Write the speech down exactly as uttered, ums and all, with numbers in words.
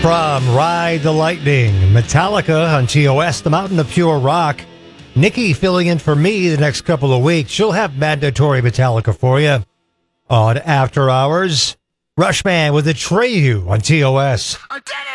From Ride the Lightning, Metallica on T O S, The Mountain of Pure Rock. Nikki filling in for me the next couple of weeks. She'll have mandatory Metallica for you. On After Hours, Rushman with Atreyu on T O S. I did it!